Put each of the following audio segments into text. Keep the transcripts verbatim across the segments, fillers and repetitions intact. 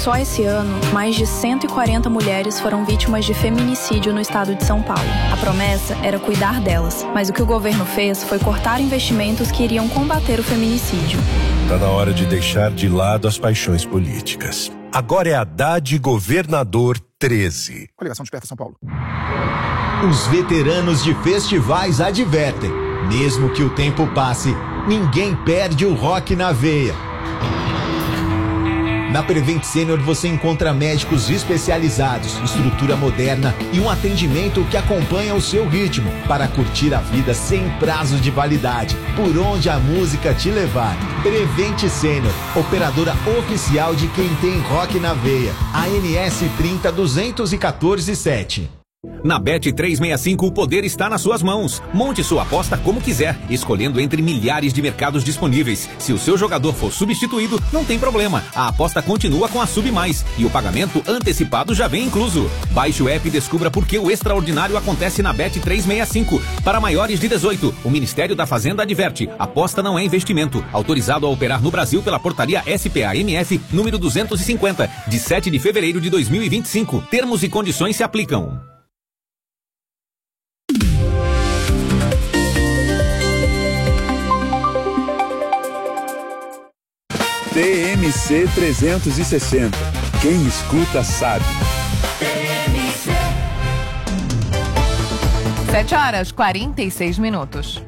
Só esse ano, mais de cento e quarenta mulheres foram vítimas de feminicídio no estado de São Paulo. A promessa era cuidar delas, mas o que o governo fez foi cortar investimentos que iriam combater o feminicídio. Está na hora de deixar de lado as paixões políticas. Agora é Haddad Governador treze. Coligação Desperta São Paulo. Os veteranos de festivais advertem: mesmo que o tempo passe, ninguém perde o rock na veia. Na Prevent Senior você encontra médicos especializados, estrutura moderna e um atendimento que acompanha o seu ritmo para curtir a vida sem prazo de validade, por onde a música te levar. Prevent Senior, operadora oficial de quem tem rock na veia. A N S trinta duzentos e quatorze sete. Na Bet trezentos e sessenta e cinco, o poder está nas suas mãos. Monte sua aposta como quiser, escolhendo entre milhares de mercados disponíveis. Se o seu jogador for substituído, não tem problema. A aposta continua com a Sub Mais e o pagamento antecipado já vem incluso. Baixe o app e descubra por que o extraordinário acontece na Bet trezentos e sessenta e cinco. Para maiores de dezoito, o Ministério da Fazenda adverte: aposta não é investimento. Autorizado a operar no Brasil pela portaria S P A M F número duzentos e cinquenta, de sete de fevereiro de dois mil e vinte e cinco. Termos e condições se aplicam. T M C trezentos e sessenta. Quem escuta sabe. sete horas e quarenta e seis minutos.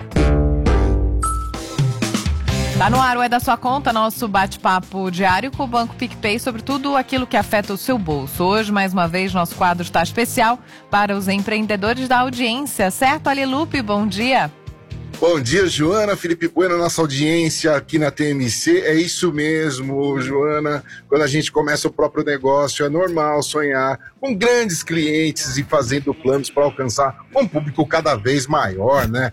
Tá no ar o É da Sua Conta, nosso bate-papo diário com o Banco PicPay sobre tudo aquilo que afeta o seu bolso. Hoje, mais uma vez, nosso quadro está especial para os empreendedores da audiência, certo, Alilupe? Bom dia. Bom dia, Joana, Felipe Bueno, nossa audiência aqui na T M C. É isso mesmo, Joana. Quando a gente começa o próprio negócio, é normal sonhar com grandes clientes e fazendo planos para alcançar um público cada vez maior, né?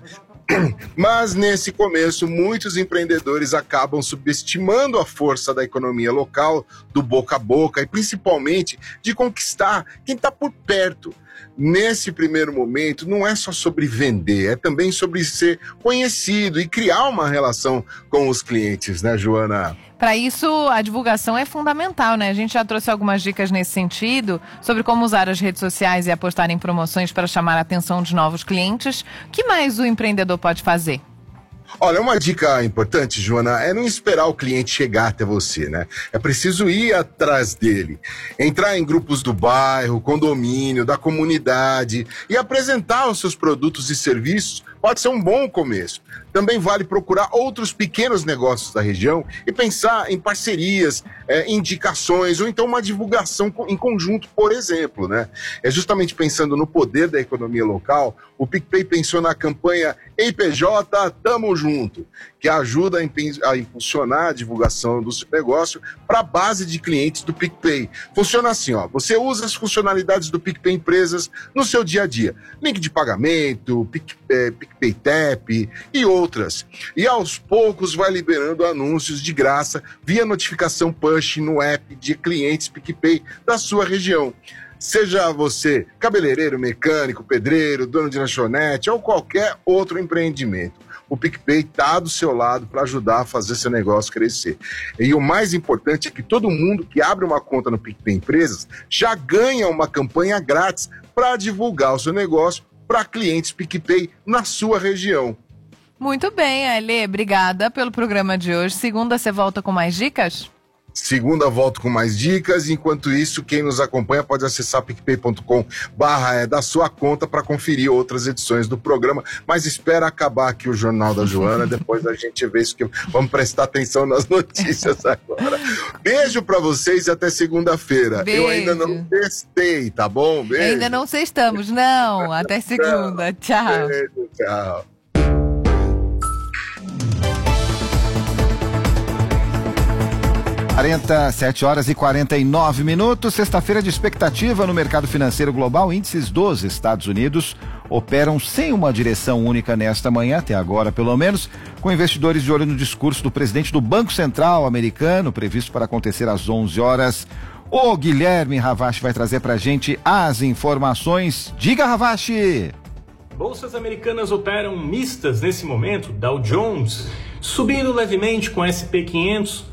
Mas nesse começo, muitos empreendedores acabam subestimando a força da economia local, do boca a boca e principalmente de conquistar quem está por perto. Nesse primeiro momento, não é só sobre vender, é também sobre ser conhecido e criar uma relação com os clientes, né, Joana? Para isso, a divulgação é fundamental, né? A gente já trouxe algumas dicas nesse sentido, sobre como usar as redes sociais e apostar em promoções para chamar a atenção de novos clientes. O que mais o empreendedor pode fazer? Olha, uma dica importante, Joana, é não esperar o cliente chegar até você, né? É preciso ir atrás dele, entrar em grupos do bairro, condomínio, da comunidade e apresentar os seus produtos e serviços. Pode ser um bom começo. Também vale procurar outros pequenos negócios da região e pensar em parcerias, é, indicações ou então uma divulgação em conjunto, por exemplo, né? É justamente pensando no poder da economia local, o PicPay pensou na campanha Ei P J, Tamo Junto, que ajuda a impulsionar a divulgação do seu negócio para a base de clientes do PicPay. Funciona assim, ó, você usa as funcionalidades do PicPay Empresas no seu dia a dia. Link de pagamento, PicPay, PicPay Tap e outras. E aos poucos vai liberando anúncios de graça via notificação push no app de clientes PicPay da sua região. Seja você cabeleireiro, mecânico, pedreiro, dono de lanchonete ou qualquer outro empreendimento, o PicPay está do seu lado para ajudar a fazer seu negócio crescer. E o mais importante é que todo mundo que abre uma conta no PicPay Empresas já ganha uma campanha grátis para divulgar o seu negócio para clientes PicPay na sua região. Muito bem, Ale, obrigada pelo programa de hoje. Segunda, você volta com mais dicas? Segunda, volto com mais dicas. Enquanto isso, quem nos acompanha pode acessar picpay ponto com barra é da sua conta para conferir outras edições do programa. Mas espera acabar aqui o Jornal da Joana, depois a gente vê isso, que vamos prestar atenção nas notícias agora. Beijo para vocês e até segunda-feira. Eu ainda não testei, tá bom? Beijo. Ainda não sextamos, não. Até segunda. Tchau. Beijo, tchau. quarenta, sete horas e quarenta e nove minutos, sexta-feira de expectativa no mercado financeiro global. Índices dos Estados Unidos operam sem uma direção única nesta manhã, até agora pelo menos, com investidores de olho no discurso do presidente do Banco Central americano, previsto para acontecer às onze horas. O Guilherme Ravache vai trazer pra gente as informações. Diga, Ravache! Bolsas americanas operam mistas nesse momento. Dow Jones subindo levemente com S e P quinhentos,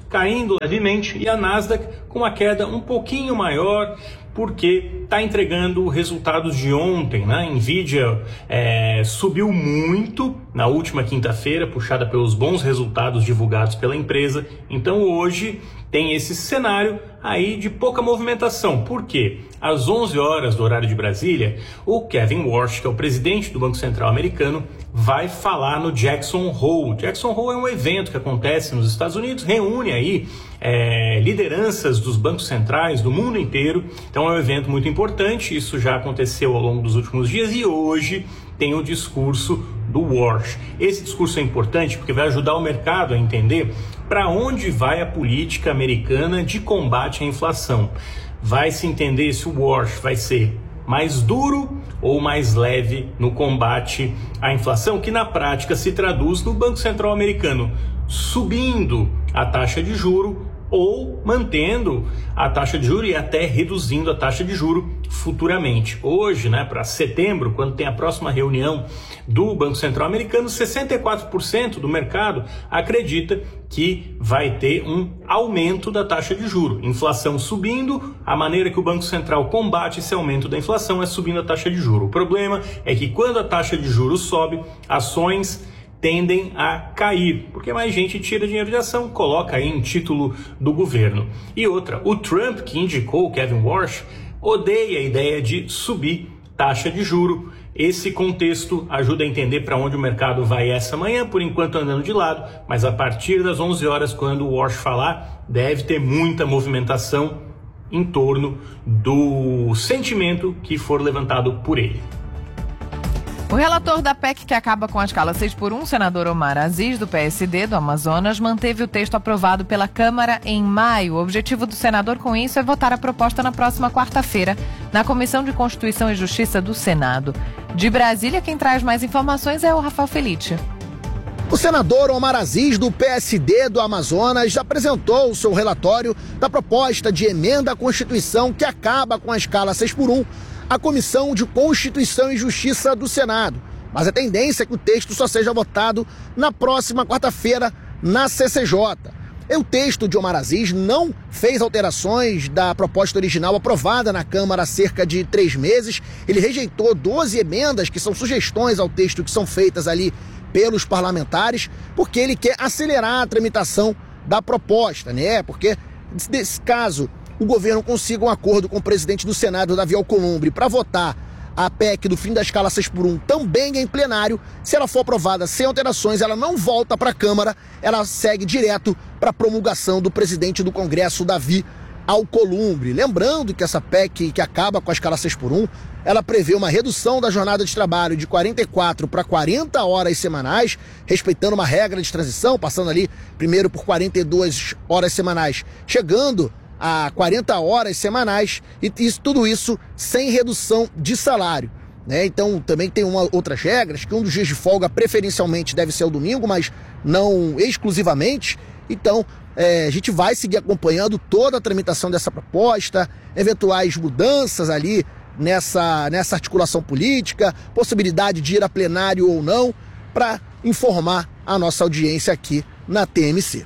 caindo levemente e a Nasdaq com uma queda um pouquinho maior, porque está entregando resultados de ontem, né? Nvidia é, subiu muito na última quinta-feira, puxada pelos bons resultados divulgados pela empresa. Então hoje tem esse cenário aí de pouca movimentação. Por quê? Às onze horas do horário de Brasília, o Kevin Warsh, que é o presidente do Banco Central americano, vai falar no Jackson Hole. Jackson Hole é um evento que acontece nos Estados Unidos, reúne aí é, lideranças dos bancos centrais do mundo inteiro. Então é um evento muito importante, isso já aconteceu ao longo dos últimos dias e hoje tem o discurso do Warsh. Esse discurso é importante porque vai ajudar o mercado a entender para onde vai a política americana de combate à inflação. Vai se entender se o Warsh vai ser mais duro ou mais leve no combate à inflação, que na prática se traduz no Banco Central americano subindo a taxa de juro ou mantendo a taxa de juro e até reduzindo a taxa de juro futuramente. Hoje, né, para setembro, quando tem a próxima reunião do Banco Central americano, sessenta e quatro por cento do mercado acredita que vai ter um aumento da taxa de juro. Inflação subindo, a maneira que o Banco Central combate esse aumento da inflação é subindo a taxa de juro. O problema é que quando a taxa de juros sobe, ações tendem a cair, porque mais gente tira dinheiro de ação, coloca aí em título do governo. E outra, o Trump, que indicou o Kevin Warsh, odeia a ideia de subir taxa de juro. Esse contexto ajuda a entender para onde o mercado vai essa manhã, por enquanto andando de lado, mas a partir das onze horas, quando o Warsh falar, deve ter muita movimentação em torno do sentimento que for levantado por ele. O relator da P E C que acaba com a escala seis por um, senador Omar Aziz, do P S D do Amazonas, manteve o texto aprovado pela Câmara em maio. O objetivo do senador com isso é votar a proposta na próxima quarta-feira, na Comissão de Constituição e Justiça do Senado. De Brasília, quem traz mais informações é o Rafael Felite. O senador Omar Aziz, do P S D do Amazonas, apresentou o seu relatório da proposta de emenda à Constituição que acaba com a escala seis por um, a Comissão de Constituição e Justiça do Senado. Mas a tendência é que o texto só seja votado na próxima quarta-feira na C C J. E o texto de Omar Aziz não fez alterações da proposta original aprovada na Câmara há cerca de três meses. Ele rejeitou doze emendas, que são sugestões ao texto que são feitas ali pelos parlamentares, porque ele quer acelerar a tramitação da proposta, né? Porque, nesse caso, o governo consiga um acordo com o presidente do Senado, Davi Alcolumbre, para votar a P E C do fim da escala seis por um também em plenário. Se ela for aprovada sem alterações, ela não volta para a Câmara, ela segue direto para a promulgação do presidente do Congresso, Davi Alcolumbre. Lembrando que essa P E C que acaba com a escala seis por um, ela prevê uma redução da jornada de trabalho de quarenta e quatro para quarenta horas semanais, respeitando uma regra de transição, passando ali primeiro por quarenta e duas horas semanais, chegando a quarenta horas semanais, e isso, tudo isso sem redução de salário, né? Então também tem uma, outras regras, que um dos dias de folga preferencialmente deve ser o domingo, mas não exclusivamente. Então é, a gente vai seguir acompanhando toda a tramitação dessa proposta, eventuais mudanças ali nessa, nessa articulação política, possibilidade de ir a plenário ou não, para informar a nossa audiência aqui na T M C.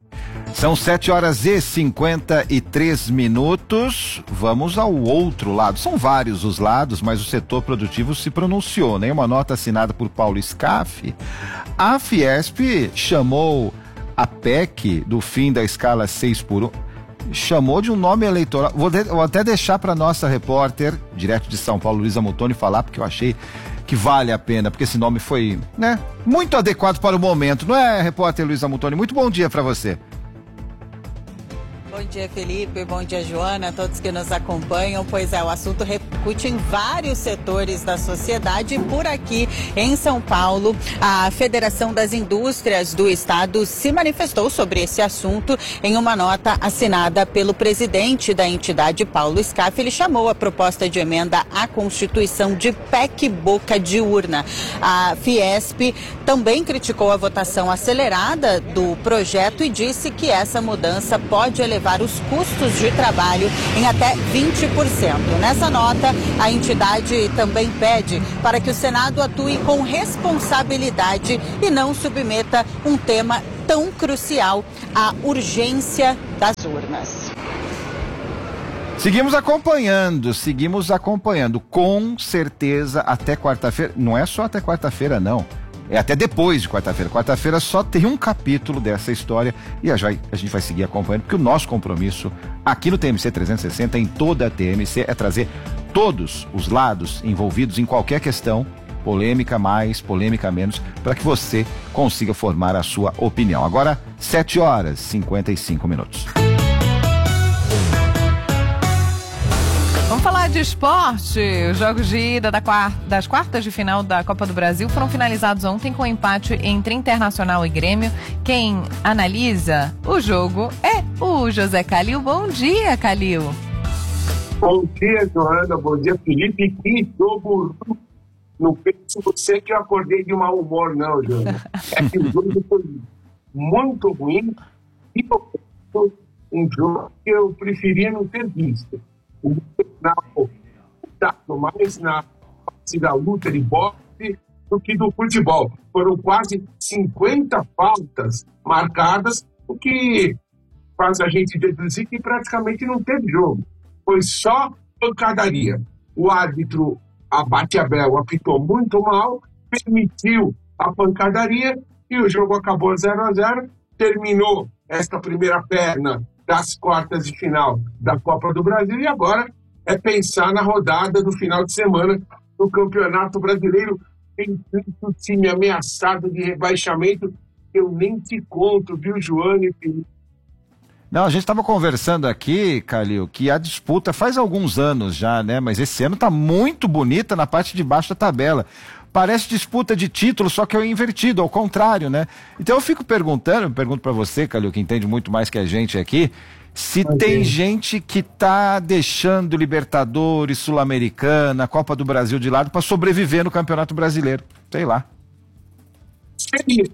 São sete horas e cinquenta e três minutos. Vamos ao outro lado. São vários os lados, mas o setor produtivo se pronunciou, né? Uma nota assinada por Paulo Scaff. A Fiesp chamou a P E C do fim da escala seis por um, chamou de um nome eleitoral. Vou, de, vou até deixar para nossa repórter, direto de São Paulo, Luísa Muttoni, falar, porque eu achei que vale a pena, porque esse nome foi, né, muito adequado para o momento. Não é, repórter Luísa Muttoni? Muito bom dia para você. Bom dia, Felipe. Bom dia, Joana, todos que nos acompanham. Pois é, o assunto repercute em vários setores da sociedade. Por aqui, em São Paulo, a Federação das Indústrias do Estado se manifestou sobre esse assunto em uma nota assinada pelo presidente da entidade, Paulo Scaff. Ele chamou a proposta de emenda à Constituição de P E C boca de urna. A Fiesp também criticou a votação acelerada do projeto e disse que essa mudança pode elevar os custos de trabalho em até vinte por cento. Nessa nota, a entidade também pede para que o Senado atue com responsabilidade e não submeta um tema tão crucial a urgência das urnas. Seguimos acompanhando, seguimos acompanhando, com certeza até quarta-feira, não é só até quarta-feira não, é até depois de quarta-feira, quarta-feira só tem um capítulo dessa história e a gente vai seguir acompanhando, porque o nosso compromisso aqui no T M C trezentos e sessenta, em toda a T M C, é trazer todos os lados envolvidos em qualquer questão, polêmica mais, polêmica menos, para que você consiga formar a sua opinião. Agora, sete horas e cinquenta e cinco minutos. Vamos falar de esporte. Os jogos de ida da quarta, das quartas de final da Copa do Brasil foram finalizados ontem com empate entre Internacional e Grêmio. Quem analisa o jogo é o José Calil. Bom dia, Calil. Bom dia, Joana. Bom dia, Felipe. Que jogo. Não penso você que eu acordei de mau humor, não, Joana. É que o jogo foi muito ruim e um jogo que eu preferia não ter visto. O final estava mais na parte da luta de boxe do que do futebol. Foram quase cinquenta faltas marcadas, o que faz a gente deduzir que praticamente não teve jogo. Foi só pancadaria. O árbitro Abate Abel apitou muito mal, permitiu a pancadaria e o jogo acabou zero a zero. Terminou esta primeira perna das quartas de final da Copa do Brasil e agora é pensar na rodada do final de semana do Campeonato Brasileiro. Tem tanto time ameaçado de rebaixamento que eu nem te conto, viu, Joana e Felipe? Não, a gente estava conversando aqui, Calil, que a disputa faz alguns anos já, né? Mas esse ano tá muito bonita na parte de baixo da tabela. Parece disputa de título, só que é invertido, ao contrário, né? Então eu fico perguntando, pergunto para você, Calil, que entende muito mais que a gente aqui, se okay. tem gente que tá deixando Libertadores, Sul-Americana, Copa do Brasil de lado para sobreviver no Campeonato Brasileiro. Sei lá. Seria.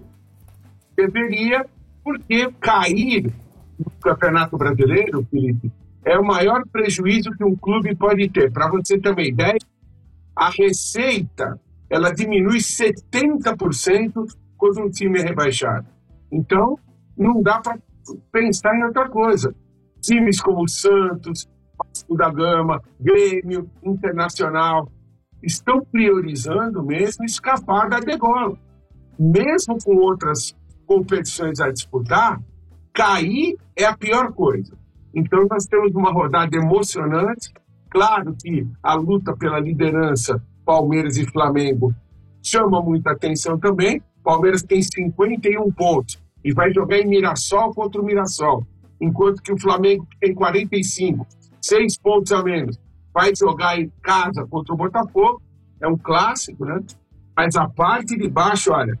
Deveria, porque cair no Campeonato Brasileiro, Felipe, é o maior prejuízo que um clube pode ter. Para você ter uma ideia, a receita ela diminui setenta por cento quando um time é rebaixado. Então, não dá para pensar em outra coisa. Times como o Santos, Vasco da Gama, Grêmio, Internacional, estão priorizando mesmo escapar da degola. Mesmo com outras competições a disputar, cair é a pior coisa. Então, nós temos uma rodada emocionante. Claro que a luta pela liderança Palmeiras e Flamengo chama muita atenção também. Palmeiras tem cinquenta e um pontos e vai jogar em Mirassol contra o Mirassol, enquanto que o Flamengo tem quarenta e cinco, seis pontos a menos, vai jogar em casa contra o Botafogo. É um clássico, né? Mas a parte de baixo, olha,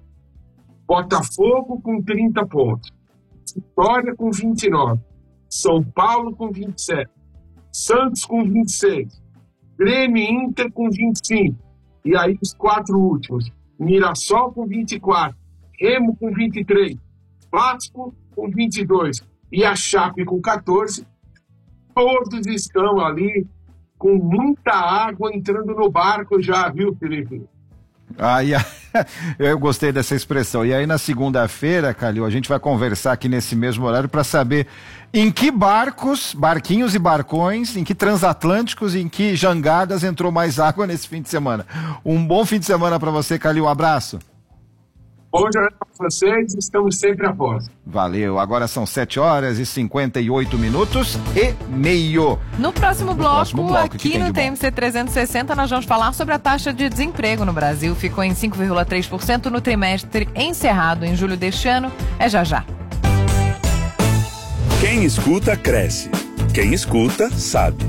Botafogo com trinta pontos, Vitória com vinte e nove, São Paulo com vinte e sete, Santos com vinte e seis, Grêmio e Inter com vinte e cinco. E aí os quatro últimos. Mirassol com vinte e quatro. Remo com vinte e três. Vasco com vinte e dois. E a Chape com quatorze. Todos estão ali com muita água entrando no barco já, viu, Felipe? Ah, e a... eu gostei dessa expressão. E aí na segunda-feira, Calil, a gente vai conversar aqui nesse mesmo horário para saber em que barcos, barquinhos e barcões, em que transatlânticos, em que jangadas entrou mais água nesse fim de semana. Um bom fim de semana para você, Calil. Um abraço. Bom dia para vocês, estamos sempre a pós. Valeu, agora são sete horas e cinquenta e oito minutos e meio. No próximo no bloco, próximo bloco aqui no T M C trezentos e sessenta, nós vamos falar sobre a taxa de desemprego no Brasil. Ficou em cinco vírgula três por cento no trimestre encerrado em julho deste ano. É já já. Quem escuta, cresce. Quem escuta, sabe.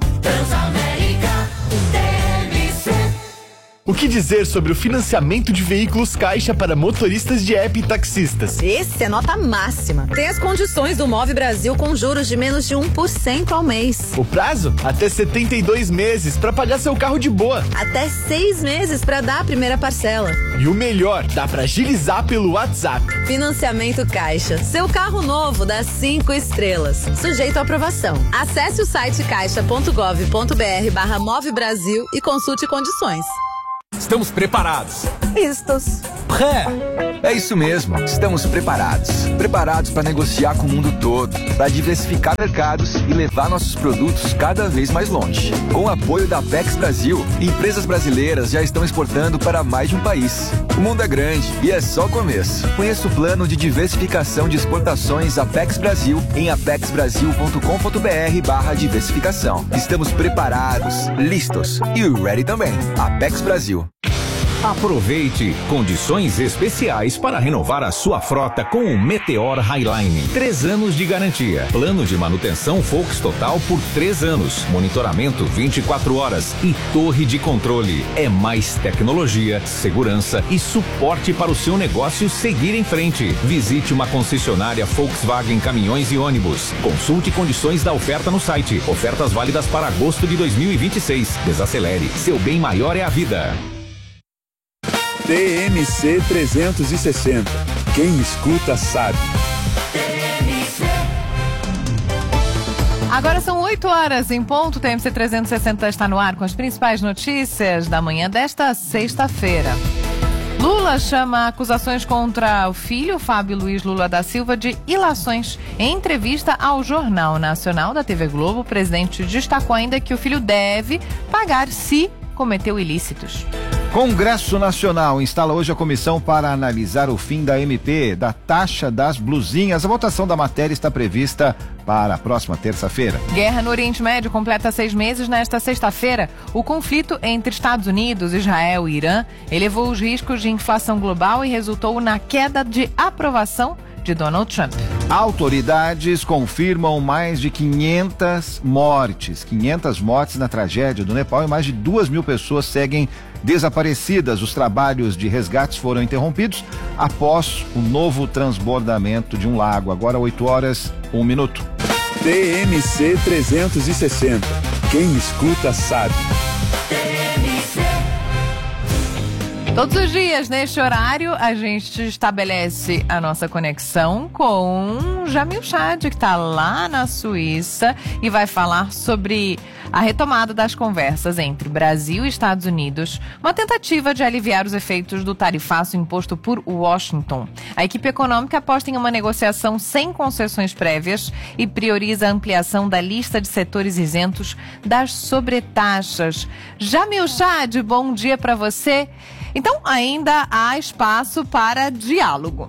O que dizer sobre o financiamento de veículos Caixa para motoristas de app e taxistas? Esse é nota máxima. Tem as condições do Move Brasil com juros de menos de um por cento ao mês. O prazo? Até setenta e dois meses para pagar seu carro de boa. Até seis meses para dar a primeira parcela. E o melhor, dá para agilizar pelo WhatsApp. Financiamento Caixa. Seu carro novo dá cinco estrelas. Sujeito à aprovação. Acesse o site caixa ponto gov ponto br barra Move Brasil e consulte condições. Estamos preparados. Estos. Pré. É isso mesmo, estamos preparados. Preparados para negociar com o mundo todo, para diversificar mercados e levar nossos produtos cada vez mais longe. Com o apoio da Apex Brasil, empresas brasileiras já estão exportando para mais de um país. O mundo é grande e é só o começo. Conheça o plano de diversificação de exportações Apex Brasil em apexbrasil.com.br barra diversificação. Estamos preparados, listos e ready também. Apex Brasil. Aproveite condições especiais para renovar a sua frota com o Meteor Highline. Três anos de garantia. Plano de manutenção Volks Total por três anos. Monitoramento vinte e quatro horas e torre de controle. É mais tecnologia, segurança e suporte para o seu negócio seguir em frente. Visite uma concessionária Volkswagen Caminhões e Ônibus. Consulte condições da oferta no site. Ofertas válidas para agosto de dois mil e vinte e seis. Desacelere. Seu bem maior é a vida. T M C trezentos e sessenta. Quem escuta sabe. Agora são oito horas em ponto. T M C trezentos e sessenta está no ar com as principais notícias da manhã desta sexta-feira. Lula chama acusações contra o filho, Fábio Luiz Lula da Silva, de ilações. Em entrevista ao Jornal Nacional da T V Globo, o presidente destacou ainda que o filho deve pagar se cometeu ilícitos. Congresso Nacional instala hoje a comissão para analisar o fim da M P, da taxa das blusinhas. A votação da matéria está prevista para a próxima terça-feira. Guerra no Oriente Médio completa seis meses nesta sexta-feira. O conflito entre Estados Unidos, Israel e Irã elevou os riscos de inflação global e resultou na queda de aprovação de Donald Trump. Autoridades confirmam mais de quinhentas mortes, quinhentas mortes na tragédia do Nepal e mais de duas mil pessoas seguem desaparecidas. Os trabalhos de resgates foram interrompidos após o novo transbordamento de um lago. Agora oito horas, um minuto. T M C trezentos e sessenta. Quem escuta sabe. Todos os dias, neste horário, a gente estabelece a nossa conexão com Jamil Chad, que está lá na Suíça e vai falar sobre a retomada das conversas entre Brasil e Estados Unidos, uma tentativa de aliviar os efeitos do tarifaço imposto por Washington. A equipe econômica aposta em uma negociação sem concessões prévias e prioriza a ampliação da lista de setores isentos das sobretaxas. Jamil Chad, bom dia para você. Então, ainda há espaço para diálogo.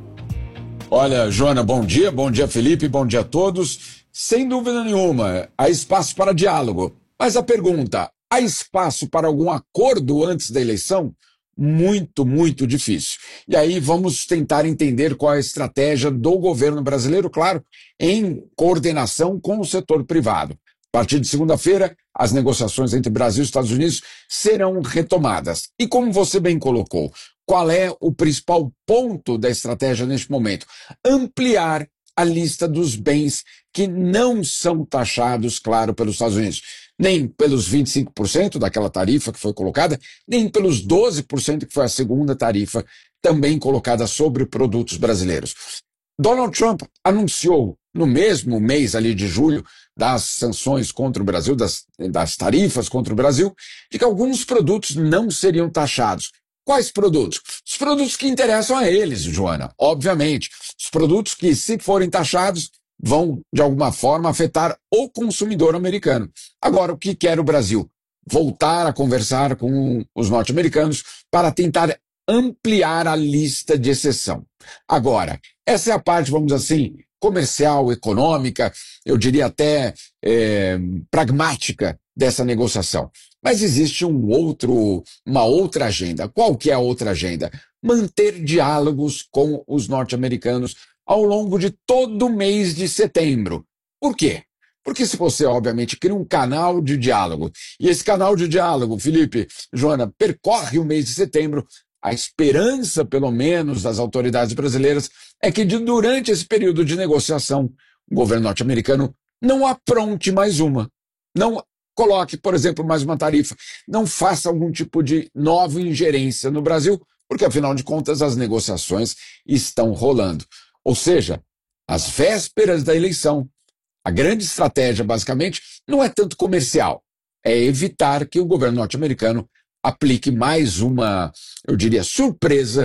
Olha, Joana, bom dia, bom dia, Felipe, bom dia a todos. Sem dúvida nenhuma, há espaço para diálogo. Mas a pergunta, há espaço para algum acordo antes da eleição? Muito, muito difícil. E aí vamos tentar entender qual é a estratégia do governo brasileiro, claro, em coordenação com o setor privado. A partir de segunda-feira, as negociações entre Brasil e Estados Unidos serão retomadas. E como você bem colocou, qual é o principal ponto da estratégia neste momento? Ampliar a lista dos bens que não são taxados, claro, pelos Estados Unidos. Nem pelos vinte e cinco por cento daquela tarifa que foi colocada, nem pelos doze por cento que foi a segunda tarifa também colocada sobre produtos brasileiros. Donald Trump anunciou no mesmo mês ali de julho das sanções contra o Brasil, das, das tarifas contra o Brasil, de que alguns produtos não seriam taxados. Quais produtos? Os produtos que interessam a eles, Joana, obviamente. Os produtos que, se forem taxados, vão, de alguma forma, afetar o consumidor americano. Agora, o que quer o Brasil? Voltar a conversar com os norte-americanos para tentar ampliar a lista de exceção. Agora, essa é a parte, vamos dizer assim, comercial, econômica, eu diria até é, pragmática dessa negociação. Mas existe um outro, uma outra agenda. Qual que é a outra agenda? Manter diálogos com os norte-americanos ao longo de todo o mês de setembro. Por quê? Porque se você, obviamente, cria um canal de diálogo, e esse canal de diálogo, Felipe, Joana, percorre o mês de setembro, a esperança, pelo menos, das autoridades brasileiras é que de, durante esse período de negociação, o governo norte-americano não apronte mais uma. Não coloque, por exemplo, mais uma tarifa. Não faça algum tipo de nova ingerência no Brasil, porque, afinal de contas, as negociações estão rolando. Ou seja, às vésperas da eleição, a grande estratégia, basicamente, não é tanto comercial. É evitar que o governo norte-americano aplique mais uma, eu diria, surpresa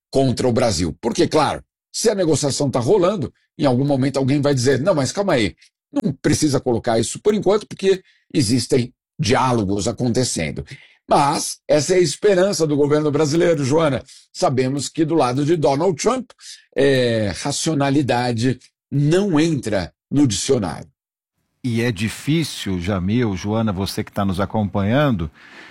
contra o Brasil. Porque, claro, se a negociação está rolando, em algum momento alguém vai dizer, não, mas calma aí, não precisa colocar isso por enquanto, porque existem diálogos acontecendo. Mas essa é a esperança do governo brasileiro, Joana. Sabemos que do lado de Donald Trump, é, racionalidade não entra no dicionário. E é difícil, Jamil, Joana, você que está nos acompanhando,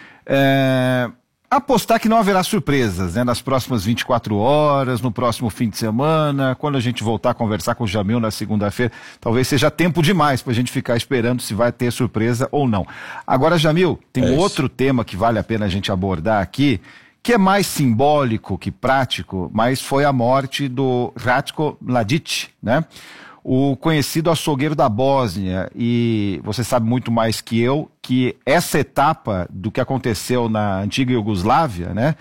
é, apostar que não haverá surpresas, né, nas próximas vinte e quatro horas, no próximo fim de semana, quando a gente voltar a conversar com o Jamil na segunda-feira, talvez seja tempo demais para a gente ficar esperando se vai ter surpresa ou não. Agora, Jamil, tem um outro tema que vale a pena a gente abordar aqui, que é mais simbólico que prático, mas foi a morte do Ratko Mladic, né? O conhecido açougueiro da Bósnia, e você sabe muito mais que eu que essa etapa do que aconteceu na antiga Iugoslávia, né,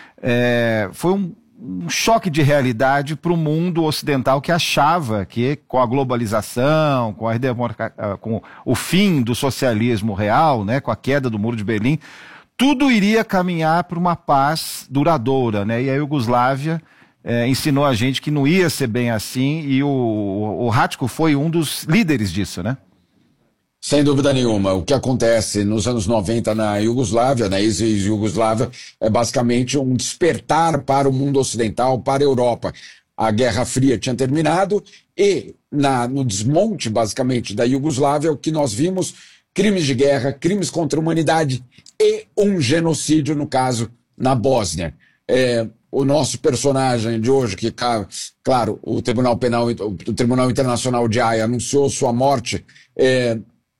é, foi um, um choque de realidade para o mundo ocidental que achava que com a globalização, com, a, com o fim do socialismo real, né, com a queda do Muro de Berlim, tudo iria caminhar para uma paz duradoura, né, e a Iugoslávia É, ensinou a gente que não ia ser bem assim, e o, o, o Ratko foi um dos líderes disso, né? Sem dúvida nenhuma. O que acontece nos anos noventa na Iugoslávia, na ex-Iugoslávia, é basicamente um despertar para o mundo ocidental, para a Europa. A Guerra Fria tinha terminado e na, no desmonte, basicamente, da Iugoslávia, o que nós vimos, crimes de guerra, crimes contra a humanidade e um genocídio, no caso, na Bósnia. É, o nosso personagem de hoje, que, claro, o Tribunal Penal, o Tribunal Internacional de Haia anunciou sua morte, é,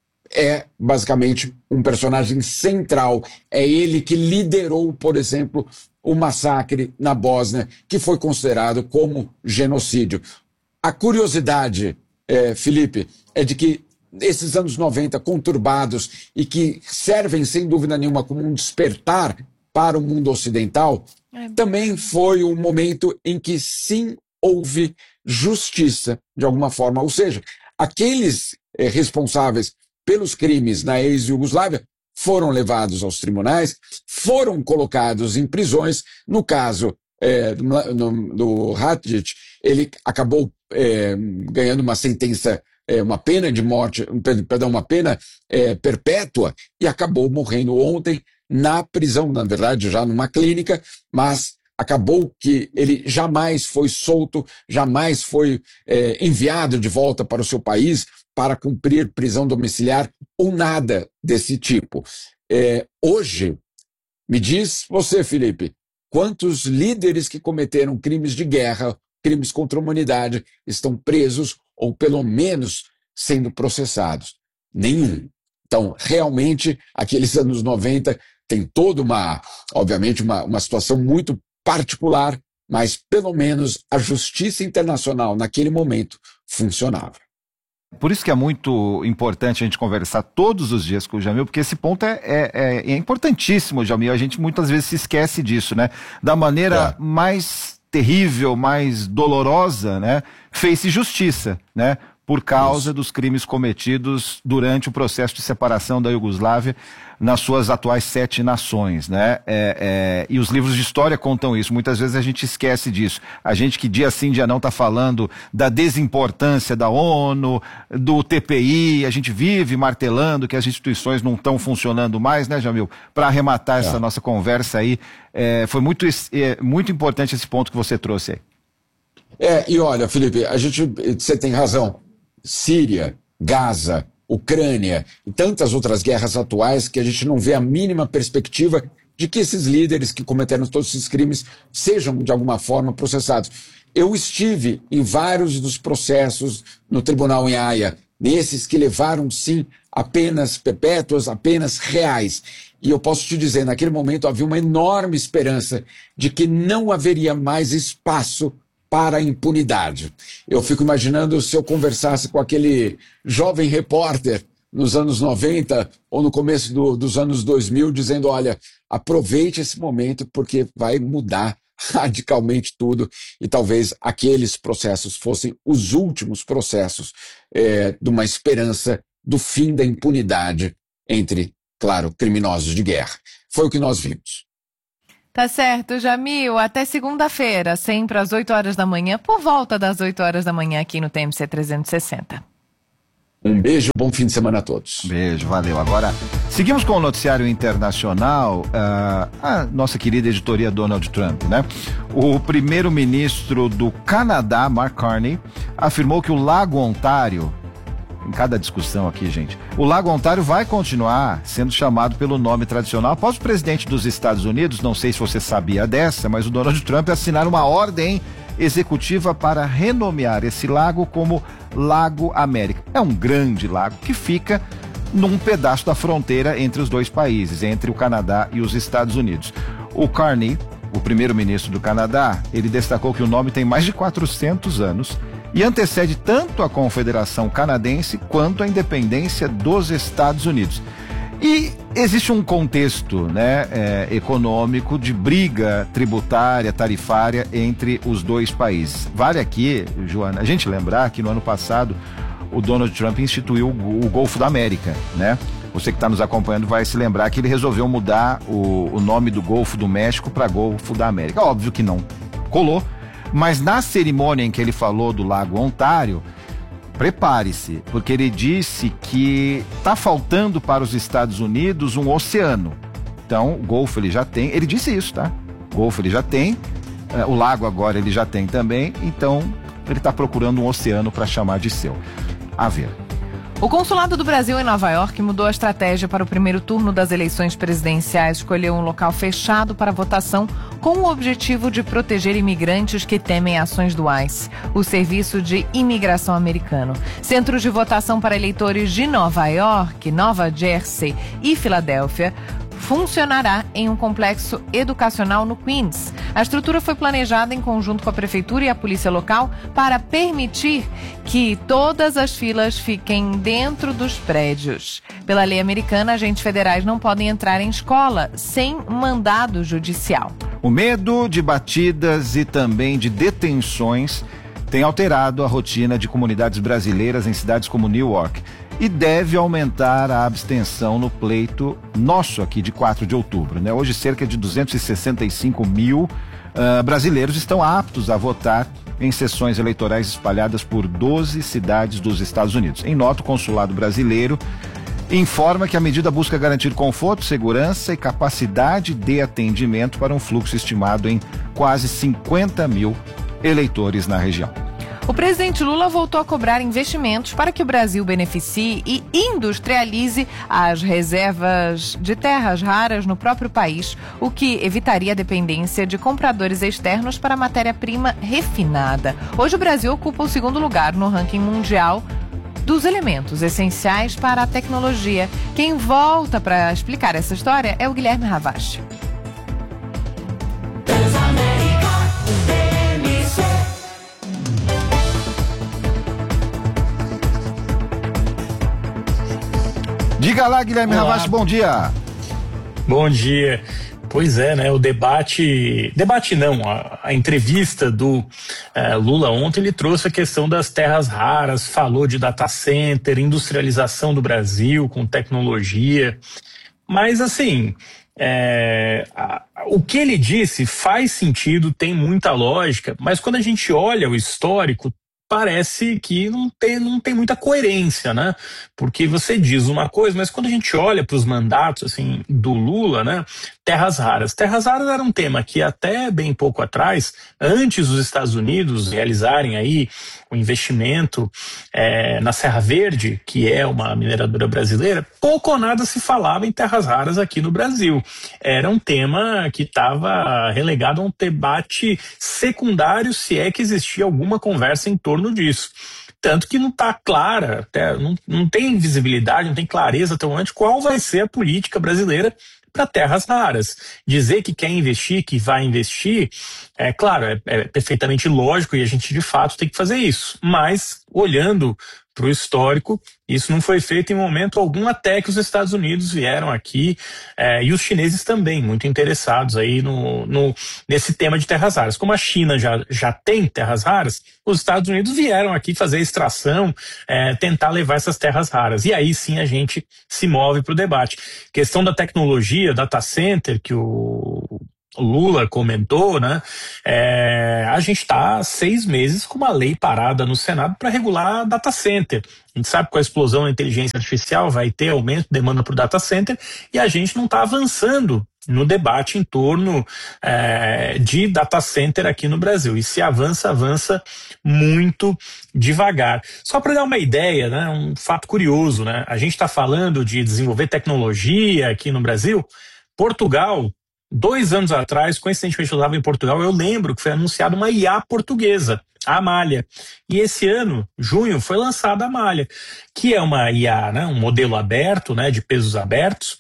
é basicamente um personagem central. É ele que liderou, por exemplo, o massacre na Bósnia, que foi considerado como genocídio. A curiosidade, é, Felipe, é de que esses anos noventa conturbados e que servem, sem dúvida nenhuma, como um despertar para o mundo ocidental, é. também foi um momento em que sim houve justiça, de alguma forma. Ou seja, aqueles eh, responsáveis pelos crimes na ex-Iugoslávia foram levados aos tribunais, foram colocados em prisões. No caso eh, do, do Ratjic, ele acabou eh, ganhando uma sentença, eh, uma pena de morte, perdão, uma pena eh, perpétua, e acabou morrendo ontem na prisão, na verdade, já numa clínica, mas acabou que ele jamais foi solto, jamais foi é, enviado de volta para o seu país para cumprir prisão domiciliar ou nada desse tipo. É, hoje, me diz você, Felipe, quantos líderes que cometeram crimes de guerra, crimes contra a humanidade, estão presos ou pelo menos sendo processados? Nenhum. Então, realmente, aqueles anos noventa tem toda uma, obviamente, uma, uma situação muito particular, mas pelo menos a justiça internacional naquele momento funcionava. Por isso que é muito importante a gente conversar todos os dias com o Jamil, porque esse ponto é, é, é importantíssimo, Jamil. A gente muitas vezes se esquece disso, né? Da maneira é. mais terrível, mais dolorosa, né? Fez-se justiça, né? Por causa Isso. dos crimes cometidos durante o processo de separação da Iugoslávia nas suas atuais sete nações, né? É, é, e os livros de história contam isso. Muitas vezes a gente esquece disso. A gente que dia sim, dia não está falando da desimportância da ONU, do T P I, a gente vive martelando que as instituições não estão funcionando mais, né, Jamil? Para arrematar é. essa nossa conversa aí, é, foi muito, é, muito importante esse ponto que você trouxe aí. É, e olha, Felipe, a gente, você tem razão. Síria, Gaza, Ucrânia e tantas outras guerras atuais que a gente não vê a mínima perspectiva de que esses líderes que cometeram todos esses crimes sejam, de alguma forma, processados. Eu estive em vários dos processos no tribunal em Haia, nesses que levaram, sim, apenas perpétuas, apenas reais. E eu posso te dizer, naquele momento havia uma enorme esperança de que não haveria mais espaço para a impunidade. Eu fico imaginando se eu conversasse com aquele jovem repórter nos anos noventa ou no começo do, dos anos dois mil, dizendo, olha, aproveite esse momento porque vai mudar radicalmente tudo, e talvez aqueles processos fossem os últimos processos é, de uma esperança do fim da impunidade entre, claro, criminosos de guerra. Foi o que nós vimos. Tá certo, Jamil. Até segunda-feira, sempre às oito horas da manhã, por volta das oito horas da manhã aqui no T M C trezentos e sessenta. Um beijo, bom fim de semana a todos. Beijo, valeu. Agora, seguimos com o noticiário internacional. Uh, a nossa querida editoria Donald Trump, né? O primeiro-ministro do Canadá, Mark Carney, afirmou que o Lago Ontário, em cada discussão aqui, gente, o Lago Ontário vai continuar sendo chamado pelo nome tradicional após o presidente dos Estados Unidos, não sei se você sabia dessa, mas o Donald Trump assinar uma ordem executiva para renomear esse lago como Lago América. É um grande lago que fica num pedaço da fronteira entre os dois países, entre o Canadá e os Estados Unidos. O Carney, o primeiro-ministro do Canadá, ele destacou que o nome tem mais de quatrocentos anos e antecede tanto a Confederação Canadense quanto a independência dos Estados Unidos. E existe um contexto, né, é, econômico de briga tributária, tarifária entre os dois países. Vale aqui, Joana, a gente lembrar que no ano passado o Donald Trump instituiu o, o Golfo da América, né? Você que está nos acompanhando vai se lembrar que ele resolveu mudar o, o nome do Golfo do México para Golfo da América. Óbvio que não colou, mas na cerimônia em que ele falou do Lago Ontário, prepare-se, porque ele disse que está faltando para os Estados Unidos um oceano. Então, o Golfo ele já tem, ele disse isso, tá? O Golfo ele já tem, eh, o lago agora ele já tem também, então ele está procurando um oceano para chamar de seu. A ver. O Consulado do Brasil em Nova York mudou a estratégia para o primeiro turno das eleições presidenciais, escolheu um local fechado para votação com o objetivo de proteger imigrantes que temem ações do ICE, o Serviço de Imigração Americano. Centros de votação para eleitores de Nova York, Nova Jersey e Filadélfia funcionará em um complexo educacional no Queens. A estrutura foi planejada em conjunto com a prefeitura e a polícia local para permitir que todas as filas fiquem dentro dos prédios. Pela lei americana, agentes federais não podem entrar em escola sem mandado judicial. O medo de batidas e também de detenções tem alterado a rotina de comunidades brasileiras em cidades como Newark e deve aumentar a abstenção no pleito nosso aqui de quatro de outubro, né? Hoje cerca de duzentos e sessenta e cinco mil uh, brasileiros estão aptos a votar em sessões eleitorais espalhadas por doze cidades dos Estados Unidos. Em nota, o consulado brasileiro informa que a medida busca garantir conforto, segurança e capacidade de atendimento para um fluxo estimado em quase cinquenta mil eleitores na região. O presidente Lula voltou a cobrar investimentos para que o Brasil beneficie e industrialize as reservas de terras raras no próprio país, o que evitaria a dependência de compradores externos para matéria-prima refinada. Hoje o Brasil ocupa o segundo lugar no ranking mundial dos elementos essenciais para a tecnologia. Quem volta para explicar essa história é o Guilherme Ravache. Diga lá, Guilherme Ravache, bom dia. Bom dia. Pois é, né? O debate, debate não, a, a entrevista do eh, Lula ontem, ele trouxe a questão das terras raras, falou de data center, industrialização do Brasil com tecnologia, mas assim, é, a, o que ele disse faz sentido, tem muita lógica, mas quando a gente olha o histórico, parece que não tem, não tem muita coerência, né? Porque você diz uma coisa, mas quando a gente olha para os mandatos assim, do Lula, né? Terras raras. Terras raras era um tema que até bem pouco atrás, antes dos Estados Unidos realizarem aí o investimento é, na Serra Verde, que é uma mineradora brasileira, pouco ou nada se falava em terras raras aqui no Brasil. Era um tema que estava relegado a um debate secundário, se é que existia alguma conversa em torno disso. Tanto que não está clara, até, não, não tem visibilidade, não tem clareza até o momento qual vai ser a política brasileira para terras raras. Dizer que quer investir, que vai investir, é claro, é, é perfeitamente lógico e a gente de fato tem que fazer isso. Mas, olhando para o histórico, isso não foi feito em momento algum, até que os Estados Unidos vieram aqui é, e os chineses também, muito interessados aí no, no, nesse tema de terras raras. Como a China já, já tem terras raras, os Estados Unidos vieram aqui fazer extração, é, tentar levar essas terras raras. E aí sim a gente se move para o debate. Questão da tecnologia, data center, que o Lula comentou, né? É, a gente está há seis meses com uma lei parada no Senado para regular data center. A gente sabe que com a explosão da inteligência artificial vai ter aumento de demanda por data center e a gente não está avançando no debate em torno é, de data center aqui no Brasil. E se avança, avança muito devagar. Só para dar uma ideia, né, um fato curioso, né? A gente está falando de desenvolver tecnologia aqui no Brasil. Portugal, dois anos atrás, coincidentemente eu estava em Portugal, eu lembro que foi anunciada uma I A portuguesa, a Amália. E esse ano, junho, foi lançada a Amália, que é uma I A, né, um modelo aberto, né, de pesos abertos.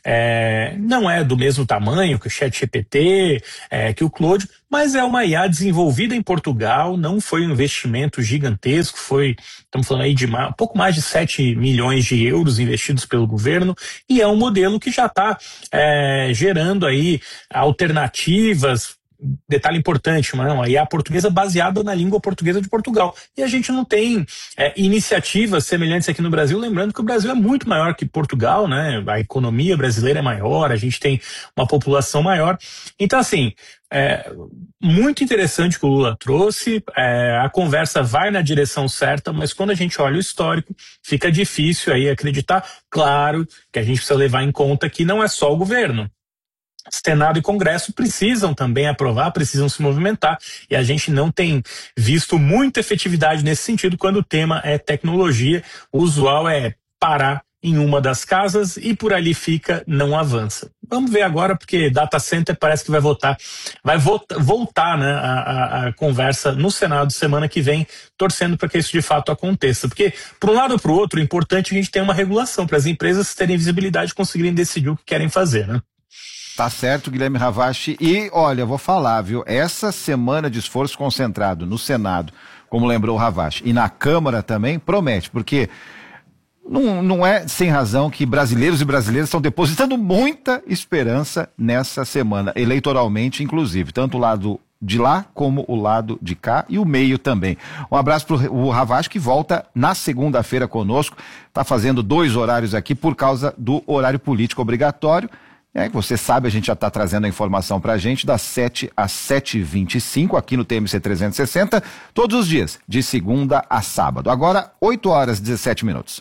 É, não é do mesmo tamanho que o ChatGPT, é, que o Claude, mas é uma I A desenvolvida em Portugal, não foi um investimento gigantesco, foi, estamos falando aí de um pouco mais de sete milhões de euros investidos pelo governo, e é um modelo que já está é, gerando aí alternativas. Detalhe importante, uma I A portuguesa baseada na língua portuguesa de Portugal. E a gente não tem é, iniciativas semelhantes aqui no Brasil, lembrando que o Brasil é muito maior que Portugal, né? A economia brasileira é maior, a gente tem uma população maior. Então, assim, é muito interessante que o Lula trouxe, é, a conversa vai na direção certa, mas quando a gente olha o histórico, fica difícil aí acreditar. Claro que a gente precisa levar em conta que não é só o governo. Senado e Congresso precisam também aprovar, precisam se movimentar, e a gente não tem visto muita efetividade nesse sentido quando o tema é tecnologia. O usual é parar em uma das casas e por ali fica, não avança. Vamos ver agora, porque data center parece que vai votar, vai voltar, voltar né, a, a, a conversa no Senado semana que vem, torcendo para que isso de fato aconteça. Porque, para um lado ou para o outro, é importante a gente ter uma regulação para as empresas terem visibilidade e conseguirem decidir o que querem fazer, né? Tá certo, Guilherme Ravache. E, olha, eu vou falar, viu? Essa semana de esforço concentrado no Senado, como lembrou o Ravache, e na Câmara também, promete, porque não, não é sem razão que brasileiros e brasileiras estão depositando muita esperança nessa semana, eleitoralmente, inclusive, tanto o lado de lá como o lado de cá e o meio também. Um abraço para o Ravache, que volta na segunda-feira conosco, está fazendo dois horários aqui por causa do horário político obrigatório. É, você sabe, a gente já está trazendo a informação para a gente das sete às sete e vinte e cinco aqui no T M C trezentos e sessenta, todos os dias, de segunda a sábado. Agora, oito horas e dezessete minutos.